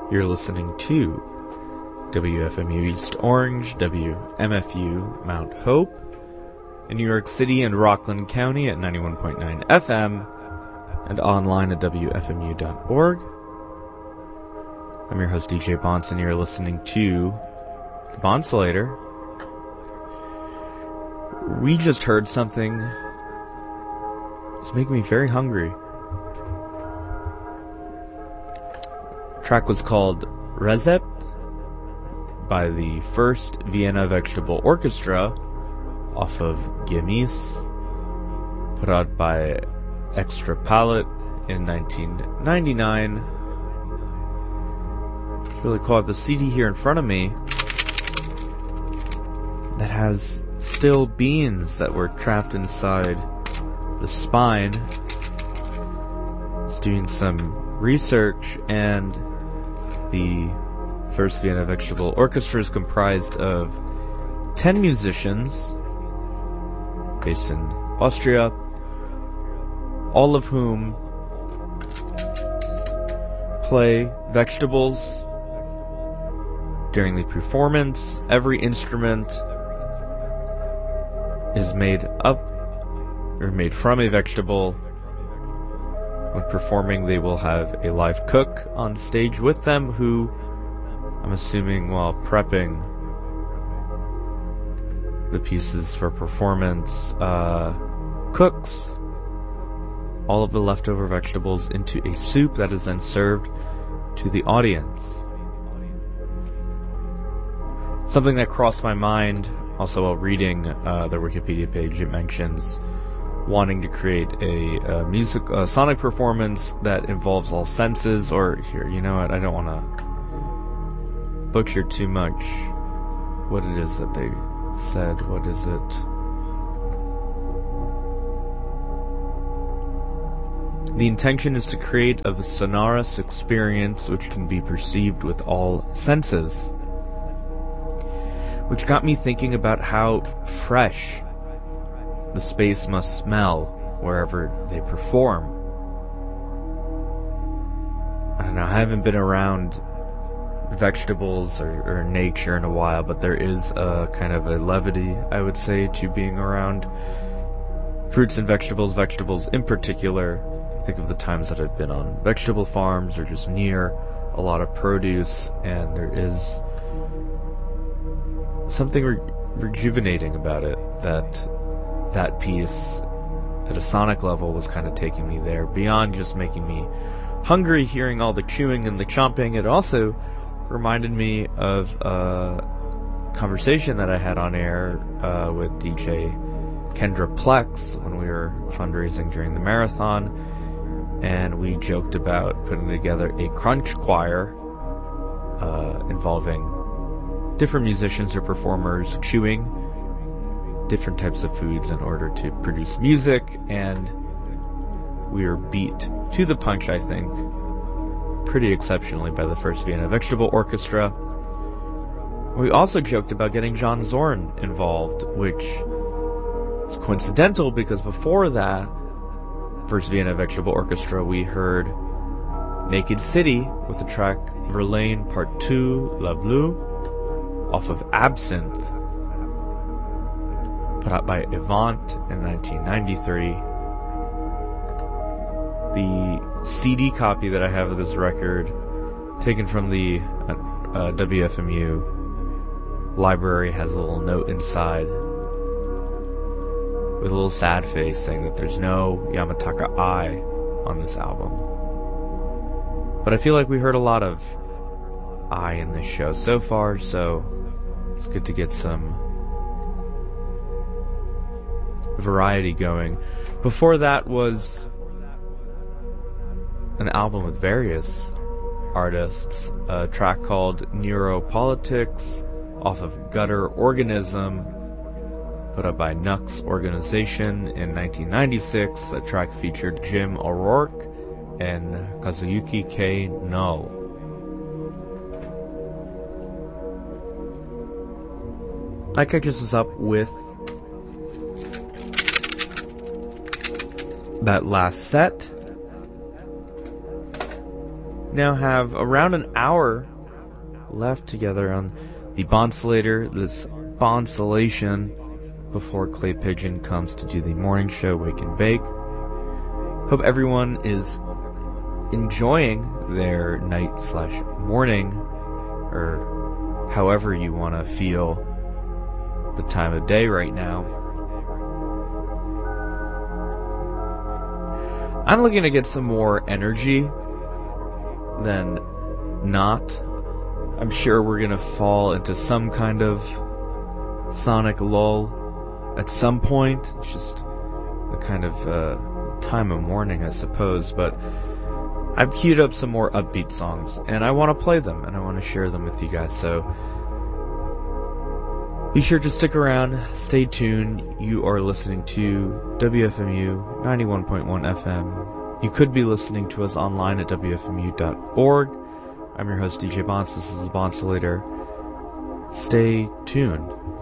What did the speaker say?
You're listening to WFMU East Orange, WMFU Mount Hope, in New York City and Rockland County at 91.9 FM, and online at WFMU.org. I'm your host, DJ Bonson, and you're listening to The Bonsolator. We just heard something that's making me very hungry. The track was called Rezept by the First Vienna Vegetable Orchestra off of Gemis, put out by Extra Palette in 1999. Really cool. I have the CD here in front of me that has still beans that were trapped inside the spine. I was doing some research, and the First Vienna Vegetable Orchestra is comprised of 10 musicians based in Austria, all of whom play vegetables during the performance. Every instrument is made up or made from a vegetable. When performing, they will have a live cook on stage with them who, I'm assuming while prepping the pieces for performance, cooks all of the leftover vegetables into a soup that is then served to the audience. Something that crossed my mind also while reading the Wikipedia page, it mentions wanting to create a sonic performance that involves all senses, or here, you know what, I don't want to butcher too much what it is that they said. What is it? The intention is to create a sonorous experience which can be perceived with all senses. Which got me thinking about how fresh the space must smell wherever they perform. I don't know, I haven't been around vegetables or nature in a while, but there is a kind of a levity, I would say, to being around fruits and vegetables in particular. Think of the times that I've been on vegetable farms or just near a lot of produce, and there is something rejuvenating about it. That piece at a sonic level was kind of taking me there, beyond just making me hungry hearing all the chewing and the chomping. It also reminded me of a conversation that I had on air with DJ Kendra Plex when we were fundraising during the marathon, and we joked about putting together a crunch choir involving different musicians or performers chewing different types of foods in order to produce music, and we were beat to the punch, I think, pretty exceptionally by the First Vienna Vegetable Orchestra. We also joked about getting John Zorn involved, which is coincidental because before that First Vienna Vegetable Orchestra, we heard Naked City with the track Verlaine Part 2 La Bleu off of Absinthe, put out by Avant in 1993. The CD copy that I have of this record, taken from the WFMU library, has a little note inside with a little sad face saying that there's no Yamataka Eye on this album. But I feel like we heard a lot of I in this show so far, so it's good to get some variety going. Before that was an album with various artists, a track called Neuropolitics off of Gutter Organism, put up by Nux Organization in 1996. That track featured Jim O'Rourke and Kazuyuki K. Null. That catches us up with that last set. now have around an hour left together on the Bonsolator, this Bonsolation, before Clay Pigeon comes to do the morning show, Wake and Bake. Hope everyone is enjoying their night/morning, or however you want to feel the time of day right now. I'm looking to get some more energy than not. I'm sure we're going to fall into some kind of sonic lull at some point. It's just a kind of time of mourning, I suppose, but I've queued up some more upbeat songs, and I want to play them, and I want to share them with you guys, so be sure to stick around, stay tuned. You are listening to WFMU 91.1 FM. You could be listening to us online at WFMU.org. I'm your host, DJ Bonds. This is the Bonsolator. Stay tuned.